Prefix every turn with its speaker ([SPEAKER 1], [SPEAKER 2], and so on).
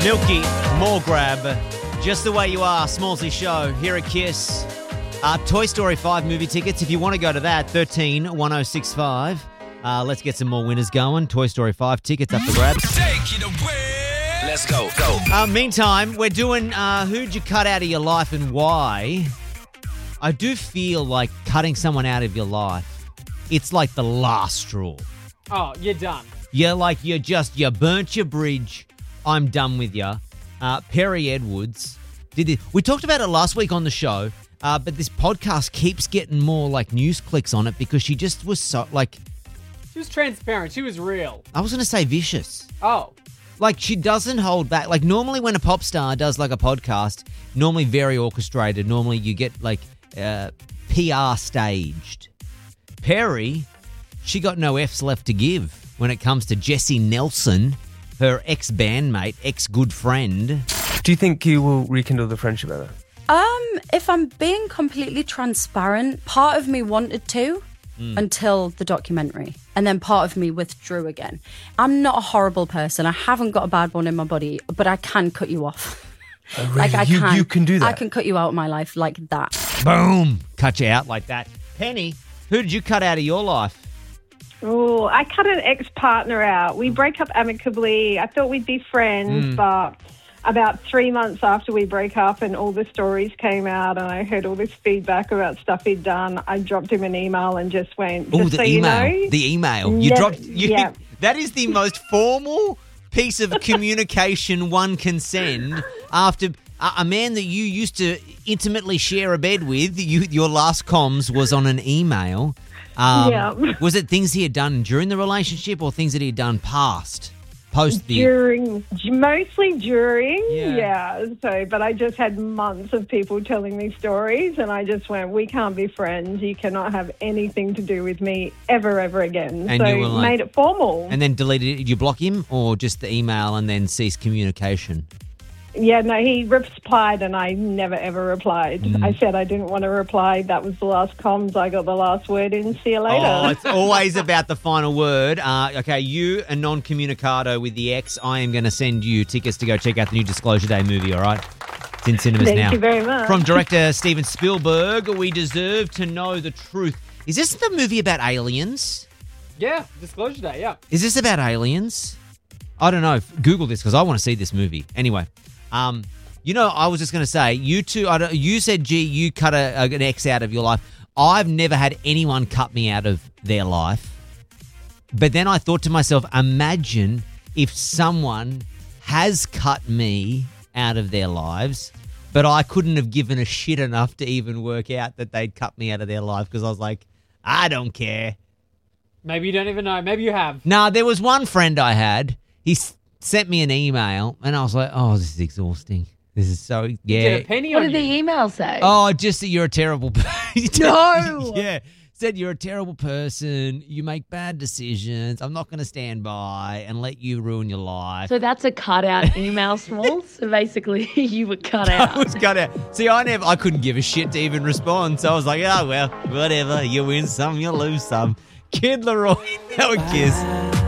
[SPEAKER 1] Milky, more grab. Just the way you are, Smallsy Show, here at KISS. Toy Story 5 movie tickets, if you want to go to that, 131065. Let's get some more winners going. Toy Story 5 tickets up for grabs.
[SPEAKER 2] Take it away. Let's go.
[SPEAKER 1] Meantime, we're doing who'd you cut out of your life and why. I do feel like cutting someone out of your life, it's like the last straw.
[SPEAKER 3] Oh, you're done.
[SPEAKER 1] You're like, you burnt your bridge. I'm done with you. Perry Edwards did it. We talked about it last week on the show, but this podcast keeps getting more like news clicks on it because she just was so like...
[SPEAKER 3] She was transparent. She was real.
[SPEAKER 1] I was going to say vicious.
[SPEAKER 3] Oh.
[SPEAKER 1] Like she doesn't hold back. Like normally when a pop star does like a podcast, normally very orchestrated, normally you get like PR staged. Perry, she got no F's left to give when it comes to Jessie Nelson, her ex-bandmate, ex-good friend.
[SPEAKER 4] Do you think you will rekindle the friendship ever?
[SPEAKER 5] If I'm being completely transparent, part of me wanted to until the documentary. And then part of me withdrew again. I'm not a horrible person. I haven't got a bad bone in my body, but I can cut you off.
[SPEAKER 4] Oh, really? Like you can do that?
[SPEAKER 5] I can cut you out of my life like that.
[SPEAKER 1] Boom! Cut you out like that. Penny, who did you cut out of your life?
[SPEAKER 6] Oh, I cut an ex-partner out. We break up amicably. I thought we'd be friends, but about 3 months after we broke up and all the stories came out and I heard all this feedback about stuff he'd done, I dropped him an email and just went,
[SPEAKER 1] oh, the email. The email. You dropped...
[SPEAKER 6] Yeah.
[SPEAKER 1] That is the most formal piece of communication one can send after... A man that you used to intimately share a bed with, your last comms was on an email. Was it things he had done during the relationship or things that he had done post the...
[SPEAKER 6] Mostly during, yeah. So, but I just had months of people telling me stories and I just went, we can't be friends. You cannot have anything to do with me ever again.
[SPEAKER 1] And you were like,
[SPEAKER 6] made it formal.
[SPEAKER 1] And then deleted it. Did you block him or just the email and then cease communication?
[SPEAKER 6] Yeah, no, he replied and I never, ever replied. I said I didn't want to reply. That was the last comms. I got the last word in. See you later.
[SPEAKER 1] Oh, it's always about the final word. Okay, you, a non-communicado with the ex, I am going to send you tickets to go check out the new Disclosure Day movie, all right? It's in cinemas now.
[SPEAKER 6] Thank you very much.
[SPEAKER 1] From director Steven Spielberg, We Deserve to Know the Truth. Is this the movie about aliens?
[SPEAKER 3] Yeah, Disclosure Day, yeah.
[SPEAKER 1] Is this about aliens? I don't know. Google this because I want to see this movie. Anyway. I was just going to say, you two, you said, gee, you cut an ex out of your life. I've never had anyone cut me out of their life. But then I thought to myself, imagine if someone has cut me out of their lives, but I couldn't have given a shit enough to even work out that they'd cut me out of their life because I was like, I don't care.
[SPEAKER 3] Maybe you don't even know. Maybe you have.
[SPEAKER 1] Nah, there was one friend I had. He sent me an email and I was like, oh, this is exhausting. This is so, yeah.
[SPEAKER 3] Did a penny
[SPEAKER 5] What
[SPEAKER 3] on
[SPEAKER 5] did the
[SPEAKER 3] you?
[SPEAKER 5] email say?
[SPEAKER 1] Oh, just that you're a terrible person.
[SPEAKER 5] No!
[SPEAKER 1] Yeah. Said you're a terrible person. You make bad decisions. I'm not going to stand by and let you ruin your life.
[SPEAKER 7] So that's a cut-out email, Smalls? So basically, you were cut out.
[SPEAKER 1] I was cut out. See, I couldn't give a shit to even respond. So I was like, oh, well, whatever. You win some, you lose some. Kid Laroi, that would kiss.